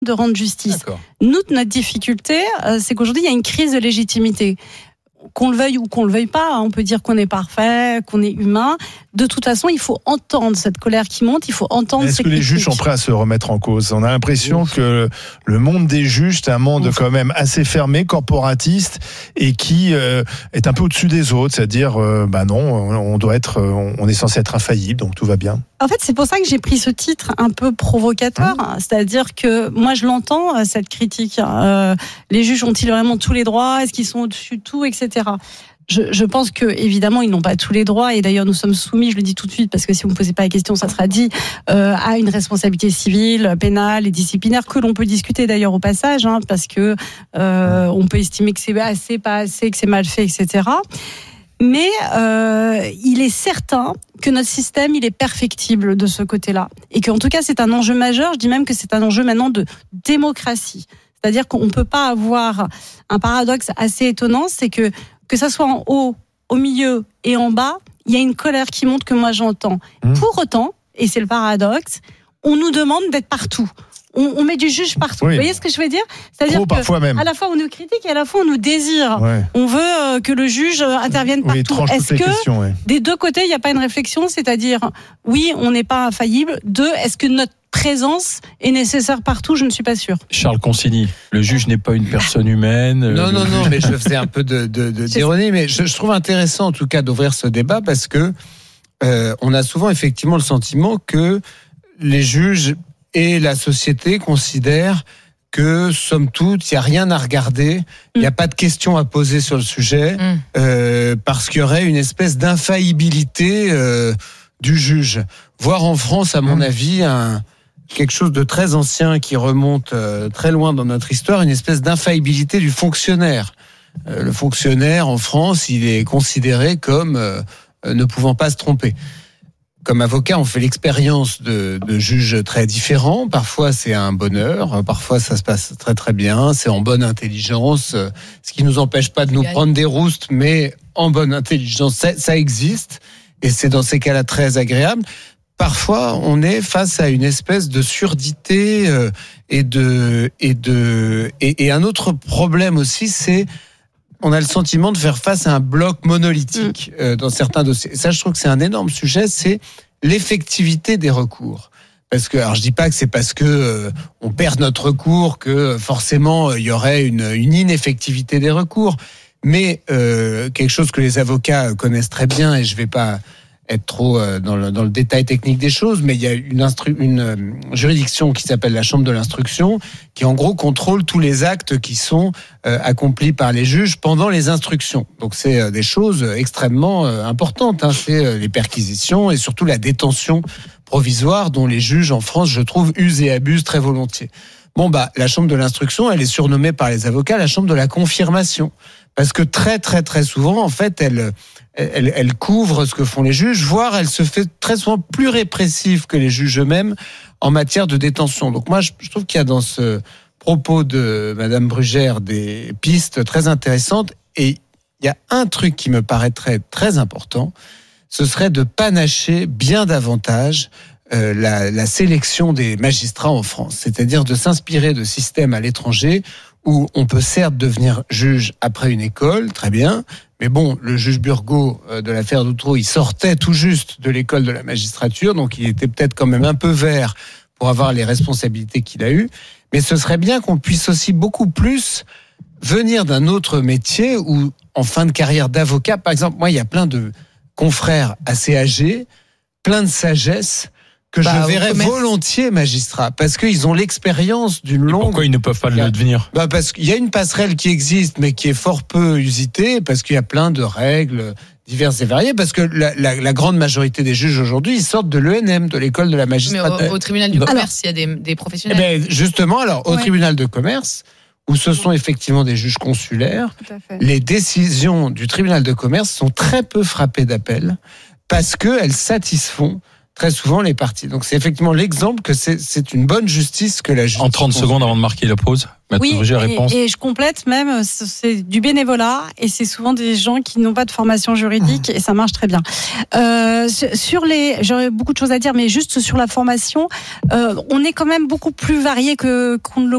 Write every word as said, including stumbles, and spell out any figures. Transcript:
de rendre justice. D'accord. Nous, notre difficulté, euh, c'est qu'aujourd'hui, il y a une crise de légitimité. Qu'on le veuille ou qu'on le veuille pas, on peut dire qu'on est parfait, qu'on est humain. De toute façon, il faut entendre cette colère qui monte, il faut entendre Est-ce ces que les critiques. juges sont prêts à se remettre en cause ? On a l'impression Ouf. que le monde des juges, c'est un monde Ouf. quand même assez fermé, corporatiste, et qui euh, est un peu au-dessus des autres. C'est-à-dire, euh, bah non, on doit être, on est censé être infaillible, donc tout va bien. En fait, c'est pour ça que j'ai pris ce titre un peu provocateur. Mmh. C'est-à-dire que moi, je l'entends, cette critique. Euh, les juges ont-ils vraiment tous les droits ? Est-ce qu'ils sont au-dessus de tout, et cetera. Je, je pense que évidemment ils n'ont pas tous les droits et d'ailleurs nous sommes soumis, je le dis tout de suite parce que si vous me posez pas la question, ça sera dit, euh, à une responsabilité civile, pénale et disciplinaire que l'on peut discuter d'ailleurs au passage, hein, parce que euh, on peut estimer que c'est assez, pas assez, que c'est mal fait, et cetera. Mais euh, il est certain que notre système il est perfectible de ce côté-là et qu'en tout cas c'est un enjeu majeur. Je dis même que c'est un enjeu maintenant de démocratie. C'est-à-dire qu'on ne peut pas avoir un paradoxe assez étonnant, c'est que que ça soit en haut, au milieu et en bas, il y a une colère qui monte que moi j'entends. Mmh. Pour autant, et c'est le paradoxe, on nous demande d'être partout. On, on met du juge partout. Oui. Vous voyez ce que je veux dire ? C'est-à-dire Trop, que parfois même. à la fois on nous critique et à la fois on nous désire. Ouais. On veut euh, que le juge intervienne partout. Oui, tranche est-ce toutes les que questions, ouais. Des deux côtés il n'y a pas une réflexion ? C'est-à-dire, oui, on n'est pas infaillible. Deux, est-ce que notre présence est nécessaire partout ? Je ne suis pas sûre. Charles Consigny, le juge n'est pas une personne humaine. Non, non, non, mais je faisais un peu de, de, de, d'ironie, mais je, je trouve intéressant en tout cas d'ouvrir ce débat parce que euh, on a souvent effectivement le sentiment que les juges et la société considèrent que, somme toute, il n'y a rien à regarder, il n'y a pas de questions à poser sur le sujet, mm. euh, parce qu'il y aurait une espèce d'infaillibilité euh, du juge. Voire en France, à mon mm. avis, un... quelque chose de très ancien qui remonte euh, très loin dans notre histoire, une espèce d'infaillibilité du fonctionnaire. Euh, le fonctionnaire en France, il est considéré comme euh, ne pouvant pas se tromper. Comme avocat, on fait l'expérience de, de juges très différents. Parfois, c'est un bonheur. Parfois, ça se passe très très bien. C'est en bonne intelligence, ce qui nous empêche pas de nous prendre des roustes, mais en bonne intelligence, ça, ça existe. Et c'est dans ces cas-là très agréable. Parfois, on est face à une espèce de surdité euh, et de et de et, et un autre problème aussi, c'est on a le sentiment de faire face à un bloc monolithique euh, dans certains dossiers. Et ça, je trouve que c'est un énorme sujet, c'est l'effectivité des recours. Parce que, alors, je dis pas que c'est parce que euh, on perd notre recours que forcément il y aurait une, une ineffectivité des recours. Mais euh, quelque chose que les avocats connaissent très bien, et je vais pas être trop dans le, dans le détail technique des choses, mais il y a une, instru- une juridiction qui s'appelle la Chambre de l'instruction, qui en gros contrôle tous les actes qui sont euh, accomplis par les juges pendant les instructions. Donc c'est euh, des choses extrêmement euh, importantes, hein. C'est euh, les perquisitions et surtout la détention provisoire dont les juges en France, je trouve, usent et abusent très volontiers. Bon bah, la Chambre de l'instruction, elle est surnommée par les avocats la Chambre de la confirmation, parce que très très très souvent, en fait, elle Elle, elle couvre ce que font les juges, voire elle se fait très souvent plus répressive que les juges eux-mêmes en matière de détention. Donc moi, je, je trouve qu'il y a dans ce propos de Madame Brugère des pistes très intéressantes. Et il y a un truc qui me paraîtrait très important, ce serait de panacher bien davantage euh, la, la sélection des magistrats en France. C'est-à-dire de s'inspirer de systèmes à l'étranger où on peut certes devenir juge après une école, très bien, mais bon, le juge Burgot de l'affaire Doutreau, il sortait tout juste de l'école de la magistrature, donc il était peut-être quand même un peu vert pour avoir les responsabilités qu'il a eues, mais ce serait bien qu'on puisse aussi beaucoup plus venir d'un autre métier où, en fin de carrière d'avocat, par exemple, moi, il y a plein de confrères assez âgés, plein de sagesse, que bah, je verrais volontiers magistrat, parce qu'ils ont l'expérience d'une longue... Pourquoi ils ne peuvent pas le devenir ? Bah parce qu'il y a une passerelle qui existe, mais qui est fort peu usitée, parce qu'il y a plein de règles diverses et variées, parce que la, la, la grande majorité des juges aujourd'hui, ils sortent de l'E N M, de l'école de la magistrature. Mais au, au tribunal du commerce, alors, il y a des, des professionnels. Eh ben, justement, alors, au ouais. tribunal de commerce, où ce sont effectivement des juges consulaires, les décisions du tribunal de commerce sont très peu frappées d'appel, parce qu'elles satisfont très souvent les parties. Donc c'est effectivement l'exemple que c'est, c'est une bonne justice que la justice. En trente secondes avant de marquer la pause. Oui, Roger, réponse. Et, et je complète même, c'est du bénévolat et c'est souvent des gens qui n'ont pas de formation juridique et ça marche très bien. Euh, sur les, j'aurais beaucoup de choses à dire, mais juste sur la formation, euh, on est quand même beaucoup plus varié que qu'on ne le